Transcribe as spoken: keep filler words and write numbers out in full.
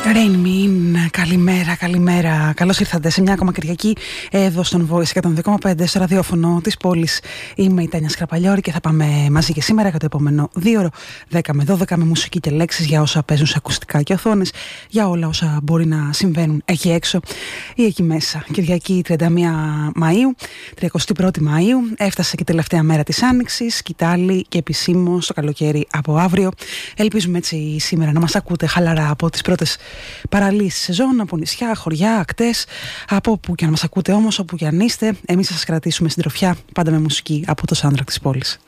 Rain Me, καλημέρα, καλημέρα. Καλώς ήρθατε σε μια ακόμα Κυριακή εδώ στον Voice εκατόν δύο κόμμα πέντε στο ραδιόφωνο της πόλης. Είμαι η Τάνια Σκραπαλιώρη και θα πάμε μαζί και σήμερα για το επόμενο δύο ώρο δέκα με δώδεκα με μουσική και λέξεις για όσα παίζουν σε ακουστικά και οθόνες, για όλα όσα μπορεί να συμβαίνουν εκεί έξω ή εκεί μέσα. Κυριακή τριάντα μία Μαΐου, τριαντάτη πρώτη Μαΐου, έφτασε και η τελευταία μέρα της Άνοιξης, σκυτάλη και επισήμως το καλοκαίρι από αύριο. Ελπίζουμε έτσι σήμερα να μας ακούτε χαλαρά από τις πρώτες παραλίες της σεζόν, από νησιά, χωριά, ακτές, από όπου και αν μας ακούτε όμως, όπου και αν είστε, εμείς θα σας κρατήσουμε συντροφιά πάντα με μουσική από το soundtrack της πόλης.